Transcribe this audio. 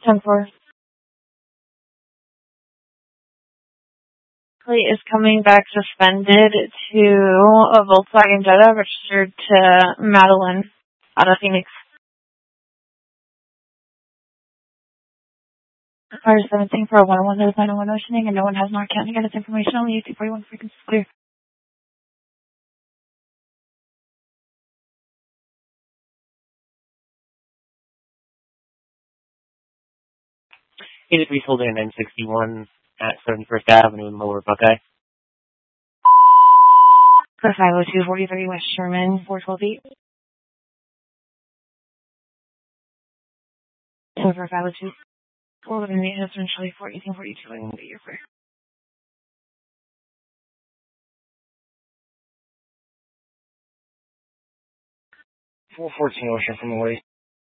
10-4. Plate is coming back suspended to a Volkswagen Jetta registered to Madeline out of Phoenix. Car 17 for a 101 final one oceaning, and no one has more counting at this information. Only 1841 frequency is clear. Agent 3 holding an N61 at 71st Avenue in Lower Buckeye. For 502 43 West Sherman, 412 feet. So for 502 411 Hudson Charlie 41842, I won't get your fare. 414 Ocean from the way.